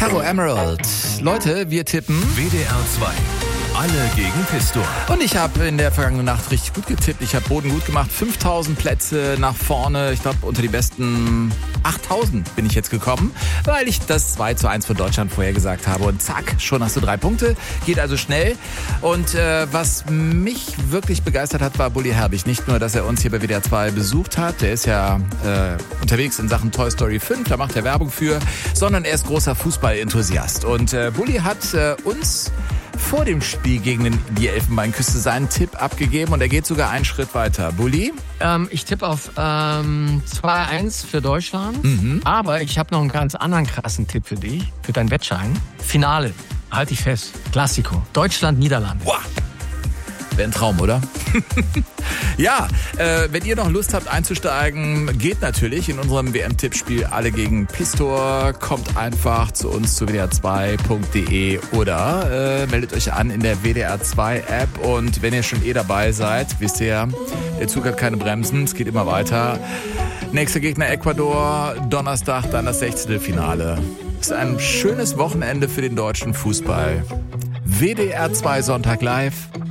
Caro Emerald. Leute, wir tippen WDR 2. Alle gegen Pistor. Und ich habe in der vergangenen Nacht richtig gut getippt. Ich habe Boden gut gemacht. 5000 Plätze nach vorne. Ich glaube, unter die besten 8000 bin ich jetzt gekommen, weil ich das 2:1 für Deutschland vorhergesagt habe. Und zack, schon hast du 3 Punkte. Geht also schnell. Und was mich wirklich begeistert hat, war Bully Herbig. Nicht nur, dass er uns hier bei WDR 2 besucht hat. Der ist ja unterwegs in Sachen Toy Story 5. Da macht er Werbung für. Sondern er ist großer Fußball-Enthusiast. Und Bully hat uns vor dem Spiel gegen die Elfenbeinküste seinen Tipp abgegeben und er geht sogar einen Schritt weiter. Bulli? Ich tippe auf 2:1 für Deutschland, aber ich habe noch einen ganz anderen krassen Tipp für dich, für deinen Wettschein. Finale, halt dich fest, Klassiko, Deutschland-Niederlande. Wow. Wäre ein Traum, oder? Ja, wenn ihr noch Lust habt einzusteigen, geht natürlich in unserem WM-Tippspiel Alle gegen Pistor. Kommt einfach zu uns zu wdr2.de oder meldet euch an in der WDR 2 App. Und wenn ihr schon dabei seid, wisst ihr ja, der Zug hat keine Bremsen, es geht immer weiter. Nächster Gegner Ecuador, Donnerstag dann das 16. Finale. Ist ein schönes Wochenende für den deutschen Fußball. WDR 2 Sonntag live.